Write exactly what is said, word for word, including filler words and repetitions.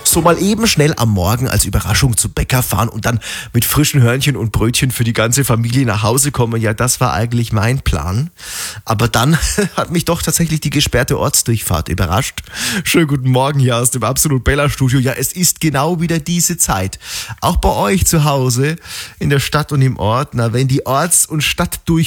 So mal eben schnell am Morgen als Überraschung zum Bäcker fahren und dann mit frischen Hörnchen und Brötchen für die ganze Familie nach Hause kommen. Ja, das war eigentlich mein Plan. Aber dann hat mich doch tatsächlich die gesperrte Ortsdurchfahrt überrascht. Schönen guten Morgen hier aus dem Absolut Bella Studio. Ja, es ist genau wieder diese Zeit. Auch bei euch zu Hause in der Stadt und im Ort. Na, wenn die Orts- und Stadtdurchfahrt